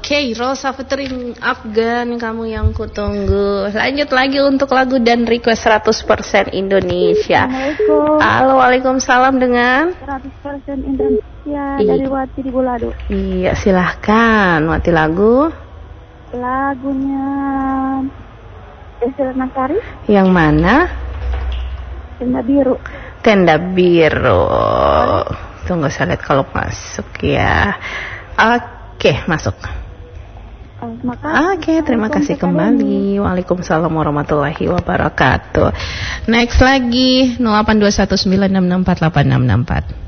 Oke, Rosa featuring Afgan, kamu yang kutunggu. Lanjut lagi untuk lagu dan request 100% Indonesia. Assalamualaikum. Halo, waalaikumsalam dengan 100% Indonesia dari Wati di Bulado. Iya, silahkan. Wati lagu. Lagunya Esther Nasari. Yang mana? Tenda Biru. Tenda Biru. Tunggu saya lihat kalau masuk ya. Oke, masuk. Oke, terima kasih kembali. Waalaikumsalam warahmatullahi wabarakatuh. Next lagi 082196648664.